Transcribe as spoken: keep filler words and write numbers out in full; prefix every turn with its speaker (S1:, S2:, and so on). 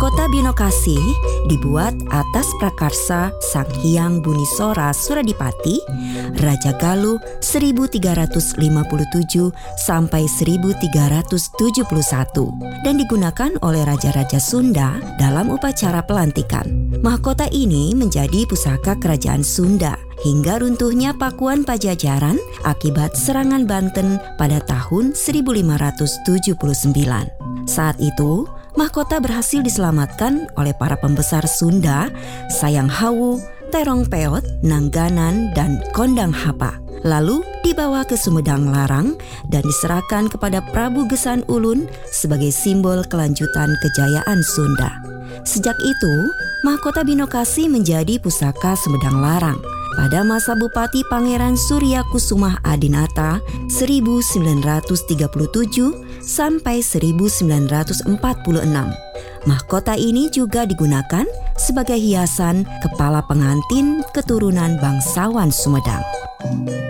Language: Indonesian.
S1: Mahkota Binokasi dibuat atas prakarsa Sang Hyang Bunisora Suradipati, Raja Galuh seribu tiga ratus lima puluh tujuh sampai seribu tiga ratus tujuh puluh satu dan digunakan oleh raja-raja Sunda dalam upacara pelantikan. Mahkota ini menjadi pusaka kerajaan Sunda hingga runtuhnya Pakuan Pajajaran akibat serangan Banten pada tahun seribu lima ratus tujuh puluh sembilan. Saat itu, mahkota berhasil diselamatkan oleh para pembesar Sunda, Sayang Hawu, Terong Peot, Nangganan, dan Kondang Hapa. Lalu dibawa ke Sumedang Larang dan diserahkan kepada Prabu Gesan Ulun sebagai simbol kelanjutan kejayaan Sunda. Sejak itu, mahkota Binokasi menjadi pusaka Sumedang Larang. Pada masa Bupati Pangeran Surya Kusumah Adinata seribu sembilan ratus tiga puluh tujuh sampai seribu sembilan ratus empat puluh enam. Mahkota ini juga digunakan sebagai hiasan kepala pengantin keturunan bangsawan Sumedang.